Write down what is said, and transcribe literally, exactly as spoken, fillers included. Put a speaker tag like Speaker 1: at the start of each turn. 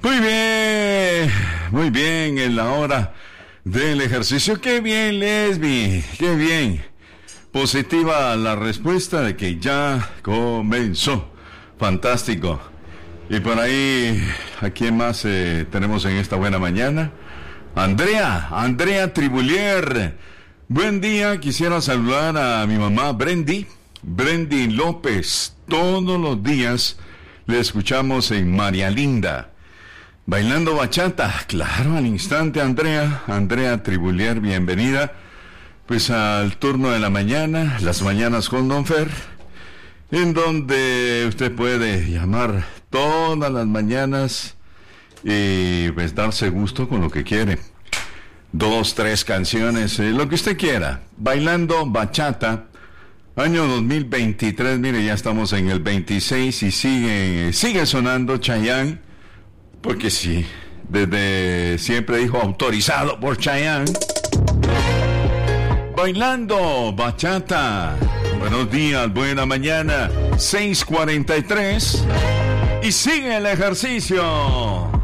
Speaker 1: Muy bien, muy bien, en la hora del ejercicio. Qué bien, Lesbi, qué bien. Positiva la respuesta de que ya comenzó. Fantástico. Y por ahí, ¿a quién más eh, tenemos en esta buena mañana? Andrea, Andrea Tribulier. Buen día, quisiera saludar a mi mamá Brendy, Brendy López. Todos los días le escuchamos en María Linda. Bailando bachata, claro, al instante, Andrea, Andrea Tribulier, bienvenida, pues al turno de la mañana, las mañanas con Don Fer, en donde usted puede llamar todas las mañanas y pues darse gusto con lo que quiere. Dos, tres canciones, eh, lo que usted quiera. Bailando bachata, año dos mil veintitrés, mire, ya estamos en el veintiséis y sigue, sigue sonando Chayanne. Porque sí, desde siempre dijo autorizado por Chayanne. Bailando bachata. Buenos días, buena mañana. seis cuarenta y tres. Y sigue el ejercicio.